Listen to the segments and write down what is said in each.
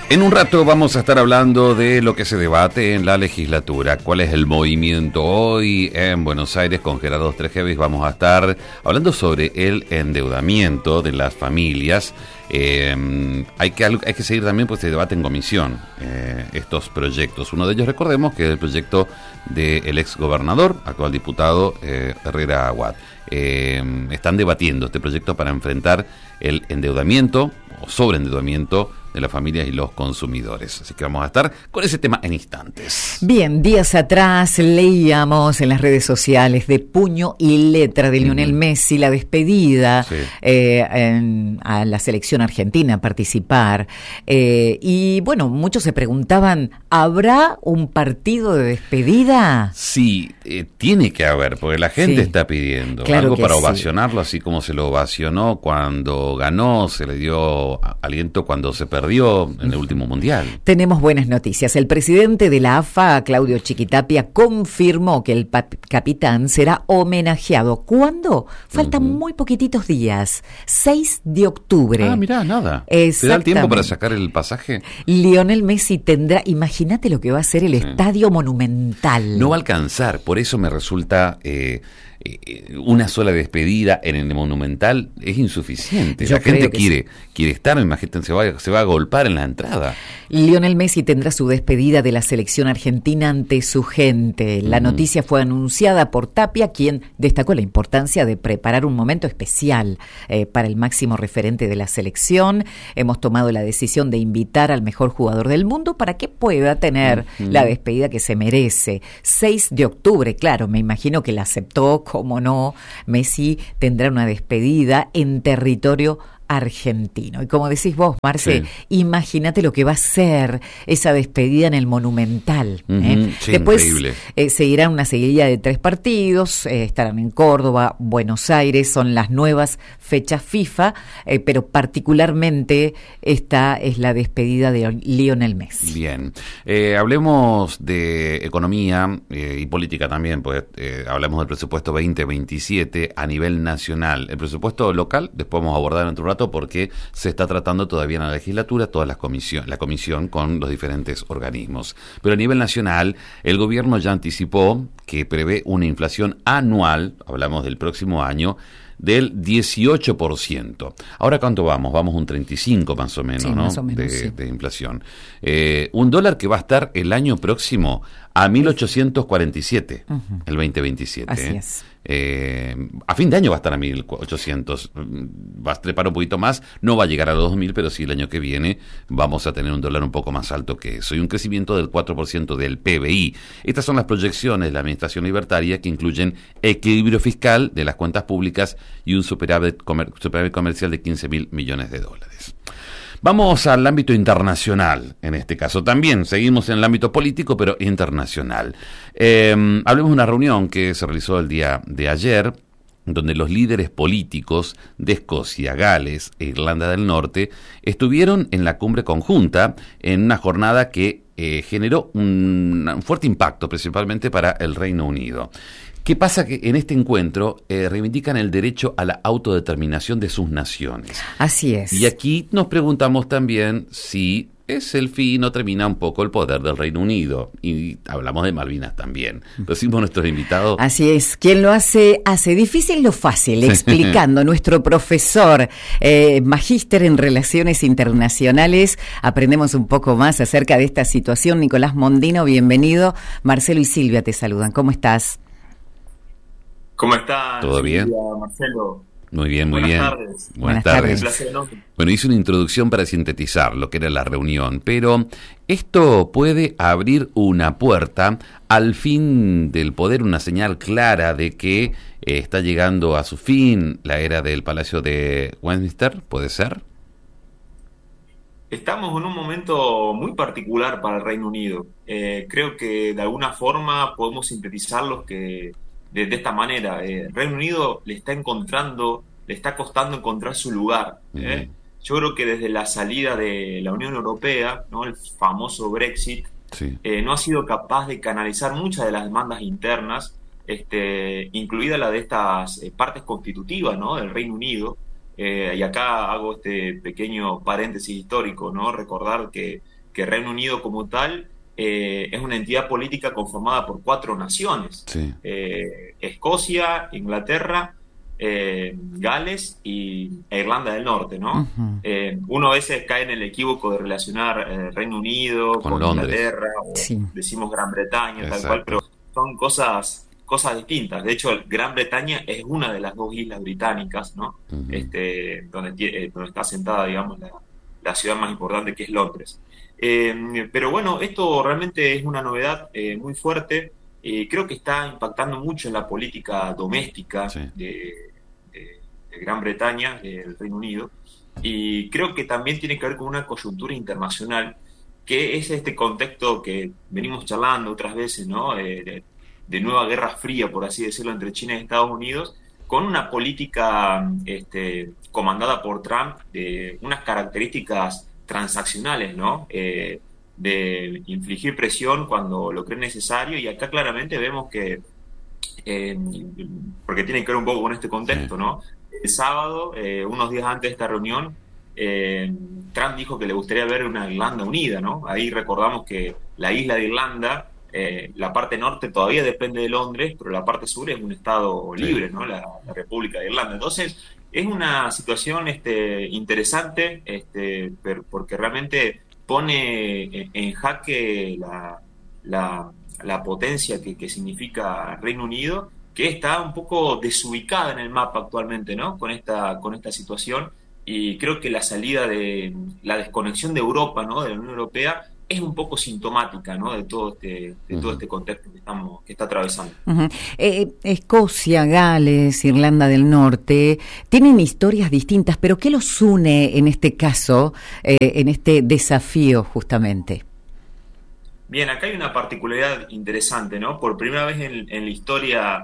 En un rato vamos a estar hablando de lo que se debate en la legislatura. ¿Cuál es el movimiento hoy en Buenos Aires? Con Gerardo Stregevis vamos a estar hablando sobre el endeudamiento de las familias. Hay que seguir también, pues se debate en comisión estos proyectos. Uno de ellos, recordemos, que es el proyecto del ex gobernador, actual diputado Herrera Aguad. Están debatiendo este proyecto para enfrentar el endeudamiento o sobreendeudamiento de las familias y los consumidores. Así que vamos a estar con ese tema en instantes. Bien, días atrás leíamos en las redes sociales de puño y letra de Lionel Messi la despedida a la selección argentina a participar. Y bueno, muchos se preguntaban, ¿habrá un partido de despedida? Sí, tiene que haber, porque la gente está pidiendo algo para ovacionarlo, así como se lo ovacionó cuando ganó, se le dio aliento cuando se perdió en el último mundial. Tenemos buenas noticias. El presidente de la AFA, Claudio Chiquitapia, confirmó que el capitán será homenajeado. ¿Cuándo? Faltan muy poquititos días. 6 de octubre. Ah, mirá, nada. ¿Te da el tiempo para sacar el pasaje? Lionel Messi tendrá, imagínate lo que va a ser el Estadio Monumental. No va a alcanzar, por eso me resulta... una sola despedida en el Monumental es insuficiente. La gente quiere estar, imagínate, se va a golpar en la entrada. Lionel Messi tendrá su despedida de la selección argentina ante su gente. La noticia fue anunciada por Tapia, quien destacó la importancia de preparar un momento especial para el máximo referente de la selección. Hemos tomado la decisión de invitar al mejor jugador del mundo para que pueda tener la despedida que se merece. 6 de octubre, claro, me imagino que la aceptó. Cómo no, Messi tendrá una despedida en territorio argentino. Y como decís vos, Marce, imagínate lo que va a ser esa despedida en el Monumental. Sí, después seguirá una seguidilla de 3 partidos, estarán en Córdoba, Buenos Aires, son las nuevas fechas FIFA, pero particularmente esta es la despedida de Lionel Messi. Bien, hablemos de economía y política también, pues hablamos del presupuesto 2027 a nivel nacional. El presupuesto local, después vamos a abordar en otro rato, porque se está tratando todavía en la legislatura la comisión con los diferentes organismos. Pero a nivel nacional, el gobierno ya anticipó que prevé una inflación anual, hablamos del próximo año, del 18%. Ahora, ¿cuánto vamos? Vamos un 35 más o menos, ¿no? Más o menos, de inflación. Un dólar que va a estar el año próximo a 1.847, el 2027. Así es. A fin de año va a estar a 1.800, va a trepar un poquito más, no va a llegar a los 2.000, pero sí el año que viene vamos a tener un dólar un poco más alto que eso, y un crecimiento del 4% del PBI. Estas son las proyecciones de la Administración Libertaria, que incluyen equilibrio fiscal de las cuentas públicas y un superávit comercial de 15.000 millones de dólares. Vamos al ámbito internacional, en este caso también. Seguimos en el ámbito político, pero internacional. Hablemos de una reunión que se realizó el día de ayer, donde los líderes políticos de Escocia, Gales e Irlanda del Norte estuvieron en la cumbre conjunta en una jornada que generó un fuerte impacto, principalmente para el Reino Unido. ¿Qué pasa? Que en este encuentro reivindican el derecho a la autodeterminación de sus naciones. Así es. Y aquí nos preguntamos también si es el fin o termina un poco el poder del Reino Unido. Y hablamos de Malvinas también. Lo decimos a nuestros invitados. Así es. Quien lo hace difícil lo fácil, explicando. Nuestro profesor, magíster en Relaciones Internacionales. Aprendemos un poco más acerca de esta situación. Nicolás Mondino, bienvenido. Marcelo y Silvia te saludan. ¿Cómo estás? ¿Cómo estás? ¿Todo bien? Silvia, Marcelo. Muy bien, muy Buenas bien. Tardes. Buenas tardes. Un placer enorme. Bueno, hice una introducción para sintetizar lo que era la reunión, pero esto puede abrir una puerta al fin del poder, una señal clara de que está llegando a su fin la era del Palacio de Westminster, ¿puede ser? Estamos en un momento muy particular para el Reino Unido. Creo que de alguna forma podemos sintetizarlo de esta manera. El Reino Unido le está costando encontrar su lugar. Yo creo que desde la salida de la Unión Europea, ¿no?, el famoso Brexit, no ha sido capaz de canalizar muchas de las demandas internas, incluida la de estas partes constitutivas, ¿no?, del Reino Unido. Y acá hago este pequeño paréntesis histórico, ¿no? Recordar que que Reino Unido como tal es una entidad política conformada por 4 naciones, Sí. Escocia, Inglaterra, Gales e Irlanda del Norte, ¿no? Ujú. Uno a veces cae en el equívoco de relacionar Reino Unido Con con Londres. Inglaterra, o Sí. decimos Gran Bretaña, tal cual, Exacto. pero son cosas distintas. De hecho, Gran Bretaña es una de las 2 islas británicas, ¿no? Ujú. Donde está sentada, digamos, la ciudad más importante, que es Londres. Pero bueno, esto realmente es una novedad muy fuerte. Creo que está impactando mucho en la política doméstica Sí. de Gran Bretaña, del Reino Unido, y creo que también tiene que ver con una coyuntura internacional, que es este contexto que venimos charlando otras veces, ¿no? De nueva guerra fría, por así decirlo, entre China y Estados Unidos, con una política comandada por Trump de unas características transaccionales, ¿no? De infligir presión cuando lo cree necesario, y acá claramente vemos que eh, porque tiene que ver un poco con este Sí. contexto, ¿no? El sábado, unos días antes de esta reunión, Trump dijo que le gustaría ver una Irlanda unida, ¿no? Ahí recordamos que la isla de Irlanda, la parte norte todavía depende de Londres, pero la parte sur es un estado Sí. libre, ¿no? La República de Irlanda. Entonces, es una situación interesante, porque realmente pone en jaque la, la potencia que significa Reino Unido, que está un poco desubicada en el mapa actualmente, ¿no? Con esta situación. Y creo que la salida de la desconexión de Europa, ¿no? De la Unión Europea, es un poco sintomática, ¿no? De todo Ujú. este contexto que está atravesando. Ujú. Escocia, Gales, Irlanda del Norte, tienen historias distintas, pero ¿qué los une en este caso, en este desafío justamente? Bien, acá hay una particularidad interesante, ¿no? Por primera vez en la historia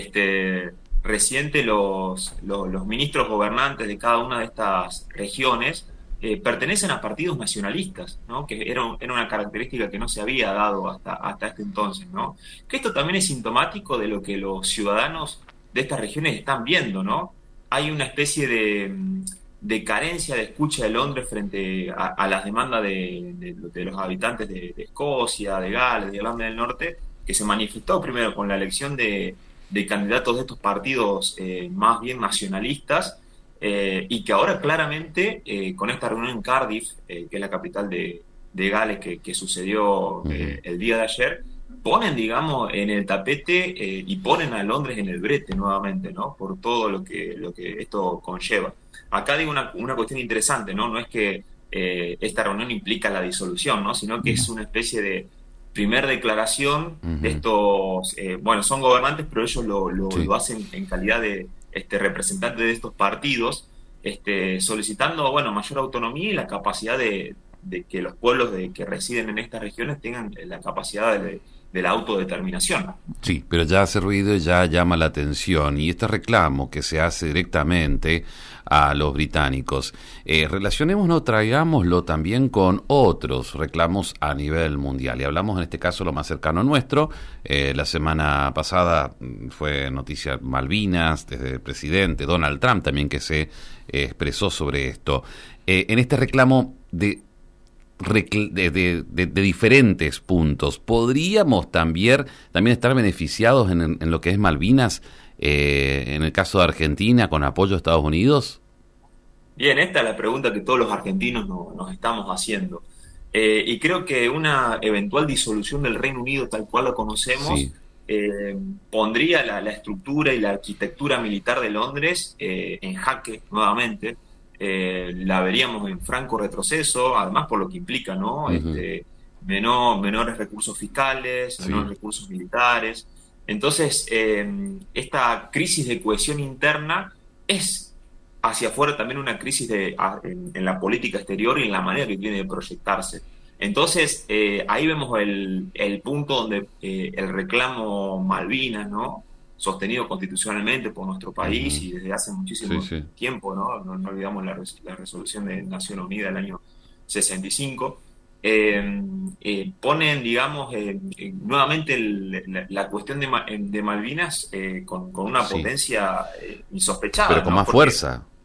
reciente, los ministros gobernantes de cada una de estas regiones pertenecen a partidos nacionalistas, ¿no? Que era una característica que no se había dado hasta este entonces, ¿no? Que esto también es sintomático de lo que los ciudadanos de estas regiones están viendo, ¿no? Hay una especie de carencia de escucha de Londres frente a las demandas de los habitantes de Escocia, de Gales, de Irlanda del Norte, que se manifestó primero con la elección de candidatos de estos partidos más bien nacionalistas, y que ahora claramente, con esta reunión en Cardiff, que es la capital de Gales, que sucedió Ujú. el día de ayer, ponen, digamos, en el tapete y ponen a Londres en el brete nuevamente, ¿no? Por todo lo que esto conlleva. Acá digo una cuestión interesante, ¿no? No es que esta reunión implica la disolución, ¿no? Sino que es una especie de primer declaración de Ujú. estos, bueno, son gobernantes, pero ellos Sí. lo hacen en calidad de representantes de estos partidos, solicitando, bueno, mayor autonomía y la capacidad de que los pueblos que residen en estas regiones tengan la capacidad de la autodeterminación. Sí, pero ya hace ruido y ya llama la atención. Y este reclamo que se hace directamente a los británicos, relacionémoslo, traigámoslo también con otros reclamos a nivel mundial. Y hablamos en este caso lo más cercano nuestro. La semana pasada fue noticia Malvinas, desde el presidente Donald Trump también que se expresó sobre esto. En este reclamo de diferentes puntos. ¿Podríamos también estar beneficiados en lo que es Malvinas, en el caso de Argentina, con apoyo de Estados Unidos? Bien, esta es la pregunta que todos los argentinos nos estamos haciendo. Y creo que una eventual disolución del Reino Unido tal cual lo conocemos Sí. pondría la estructura y la arquitectura militar de Londres en jaque nuevamente. La veríamos en franco retroceso, además por lo que implica, ¿no? Ujú. Menores recursos fiscales, menores Sí. recursos militares. Entonces, esta crisis de cohesión interna es hacia afuera también una crisis en la política exterior y en la manera que tiene de proyectarse. Entonces, ahí vemos el punto donde el reclamo Malvinas, ¿no? Sostenido constitucionalmente por nuestro país Ujú. y desde hace Sí, muchísimo sí. tiempo, ¿no? No olvidamos la resolución de Naciones Unidas del año 65. Ponen, digamos, nuevamente la cuestión de Malvinas con una Sí. potencia Pero insospechada, con ¿no? más Porque fuerza.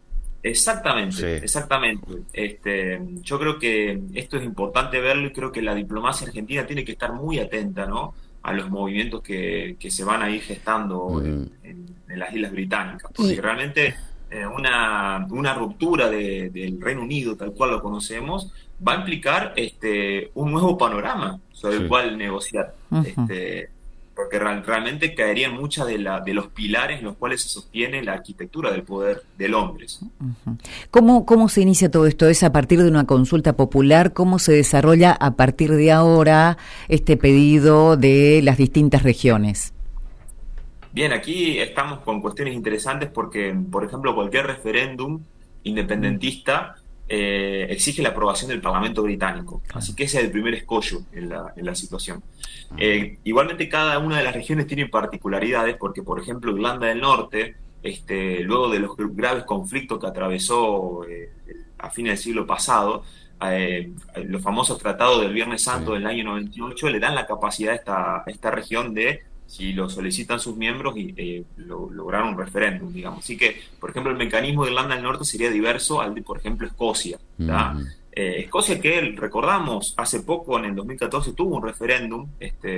Exactamente, Sí. exactamente. Yo creo que esto es importante verlo y creo que la diplomacia argentina tiene que estar muy atenta, ¿no? A los movimientos que se van a ir gestando Mm, en las Islas Británicas, porque Y realmente una ruptura del Reino Unido, tal cual lo conocemos, va a implicar un nuevo panorama sobre el sí. cual negociar. ujú. Porque realmente caerían muchas de los pilares en los cuales se sostiene la arquitectura del poder de Londres. ¿Cómo se inicia todo esto? ¿Es a partir de una consulta popular? ¿Cómo se desarrolla a partir de ahora este pedido de las distintas regiones? Bien, aquí estamos con cuestiones interesantes porque, por ejemplo, cualquier referéndum independentista exige la aprobación del Parlamento británico. Así que ese es el primer escollo en la situación. Igualmente, cada una de las regiones tiene particularidades porque, por ejemplo, Irlanda del Norte, luego de los graves conflictos que atravesó a fines del siglo pasado, los famosos tratados del Viernes Santo Sí. del año 98 le dan la capacidad a esta región de, si lo solicitan sus miembros, y lograr un referéndum, digamos. Así que, por ejemplo, el mecanismo de Irlanda del Norte sería diverso al de, por ejemplo, Escocia, ¿tá? Ujú. Escocia, que recordamos, hace poco, en el 2014, tuvo un referéndum,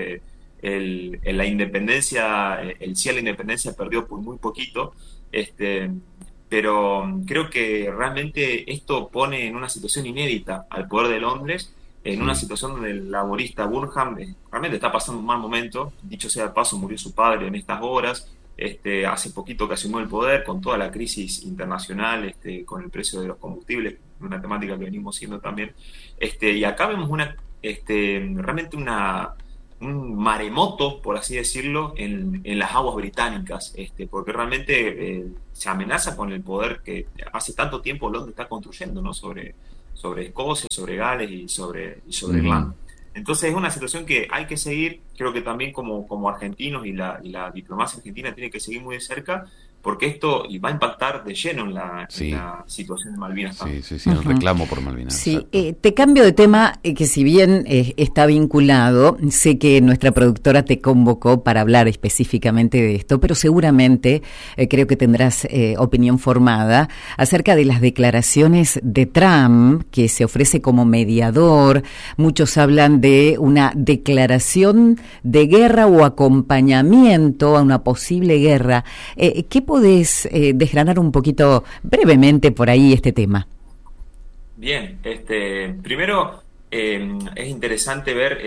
la independencia, el sí a la independencia perdió por muy poquito, este, pero creo que realmente esto pone en una situación inédita al poder de Londres, en una Sí. situación donde el laborista Burnham realmente está pasando un mal momento. Dicho sea de paso, murió su padre en estas horas. Hace poquito que asumió el poder con toda la crisis internacional, con el precio de los combustibles, una temática que venimos siguiendo también. Y acá vemos realmente un maremoto, por así decirlo, en las aguas británicas, porque realmente se amenaza con el poder que hace tanto tiempo Londres está construyendo, ¿no? Sobre Escocia, sobre Gales y sobre Ujú. Irlanda. Entonces es una situación que hay que seguir, creo que también como argentinos, y la diplomacia argentina tiene que seguir muy de cerca, porque esto va a impactar de lleno en la, en Sí. la situación de Malvinas Sí, también. sí, sí, el Ujú. reclamo por Malvinas, Sí, exacto. te cambio de tema, que si bien está vinculado, sé que nuestra productora te convocó para hablar específicamente de esto, pero seguramente creo que tendrás opinión formada acerca de las declaraciones de Trump, que se ofrece como mediador. Muchos hablan de una declaración de guerra o acompañamiento a una posible guerra. ¿Qué podés desgranar un poquito brevemente por ahí este tema? Bien, primero es interesante ver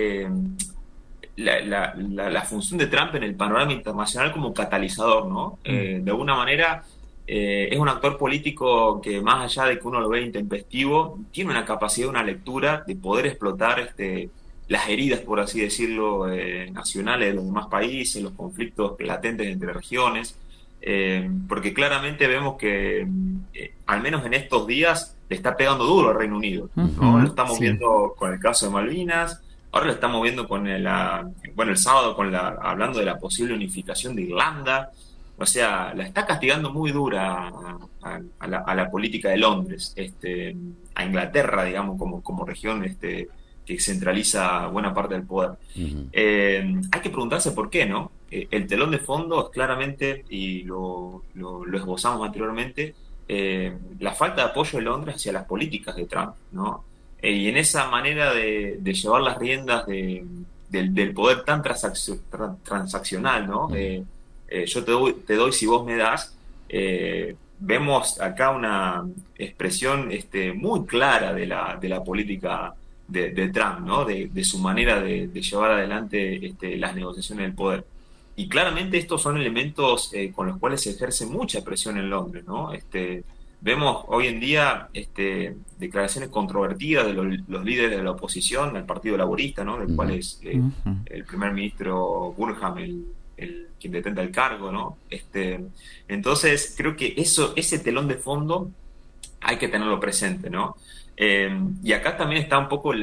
la función de Trump en el panorama internacional como catalizador, ¿no? De alguna manera es un actor político que, más allá de que uno lo ve intempestivo, tiene una capacidad, una lectura de poder explotar las heridas, por así decirlo, nacionales de los demás países, los conflictos latentes entre regiones, porque claramente vemos que, al menos en estos días, le está pegando duro al Reino Unido, ¿no? Lo Ujú, estamos sí. viendo con el caso de Malvinas. Ahora lo estamos viendo bueno, el sábado, hablando de la posible unificación de Irlanda. O sea, la está castigando muy dura a la política de Londres, a Inglaterra, digamos, como región, que centraliza buena parte del poder. Ujú. Hay que preguntarse por qué, ¿no? El telón de fondo es claramente, y lo esbozamos anteriormente, la falta de apoyo de Londres hacia las políticas de Trump, ¿no? Y en esa manera de llevar las riendas del poder tan transaccional, ¿no? Ujú. Yo te doy si vos me das. Vemos acá una expresión muy clara de la política de Trump, ¿no? De su manera de llevar adelante las negociaciones del poder. Y claramente estos son elementos con los cuales se ejerce mucha presión en Londres, ¿no? Vemos hoy en día declaraciones controvertidas de los líderes de la oposición, del Partido Laborista, ¿no? Del cual Ujú. es Ujú. el primer ministro Burnham, quien detenta el cargo, ¿no? Entonces, creo que ese telón de fondo hay que tenerlo presente, ¿no? Y acá también está un poco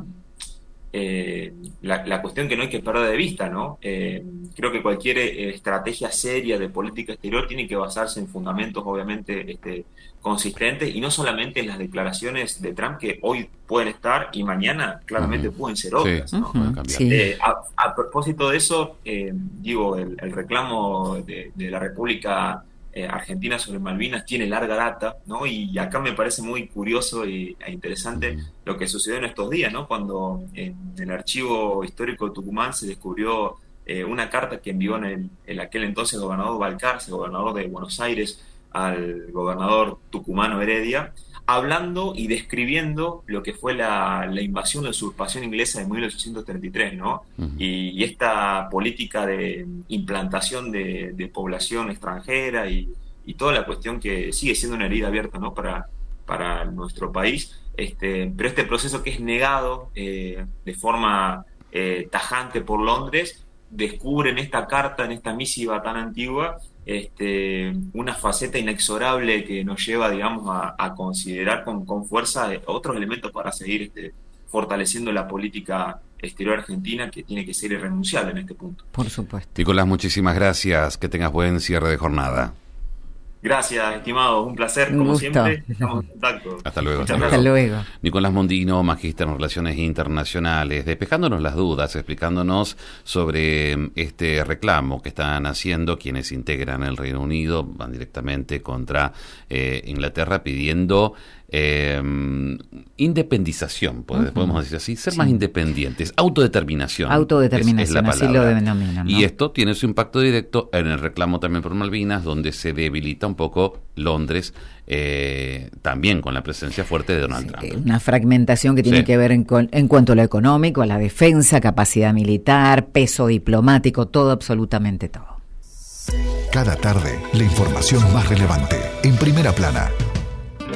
la cuestión que no hay que perder de vista, ¿no? Creo que cualquier estrategia seria de política exterior tiene que basarse en fundamentos, obviamente, consistentes, y no solamente en las declaraciones de Trump, que hoy pueden estar y mañana claramente Ujú. pueden ser Sí, otras, ¿no? pueden Ujú, cambiar. sí. A propósito de eso, digo, el reclamo de la República argentina sobre Malvinas tiene larga data, ¿no? Y acá me parece muy curioso e interesante lo que sucedió en estos días, ¿no? Cuando en el archivo histórico de Tucumán se descubrió una carta que envió en aquel entonces gobernador Balcarce, gobernador de Buenos Aires, al gobernador tucumano Heredia, hablando y describiendo lo que fue la invasión, la usurpación inglesa de 1833, ¿no? Y esta política de implantación de población extranjera y toda la cuestión que sigue siendo una herida abierta, ¿no? para nuestro país, pero este proceso que es negado de forma tajante por Londres, descubre en esta carta, en esta misiva tan antigua, una faceta inexorable que nos lleva, digamos, a considerar con fuerza otros elementos para seguir fortaleciendo la política exterior argentina, que tiene que ser irrenunciable en este punto. Por supuesto. Nicolás, muchísimas gracias. Que tengas buen cierre de jornada. Gracias, estimado. Un placer, como siempre. Estamos en contacto. Hasta luego. Hasta luego. Nicolás Mondino, magíster en Relaciones Internacionales, despejándonos las dudas, explicándonos sobre este reclamo que están haciendo quienes integran el Reino Unido, van directamente contra Inglaterra, pidiendo independización, podemos decir así, ser más independientes, autodeterminación. Autodeterminación, es la así lo denominan, ¿no? Y esto tiene su impacto directo en el reclamo también por Malvinas, donde se debilita un poco Londres, también con la presencia fuerte de Donald Trump. Una fragmentación que tiene que ver en cuanto a lo económico, a la defensa, capacidad militar, peso diplomático, todo, absolutamente todo. Cada tarde, la información más relevante, en Primera Plana.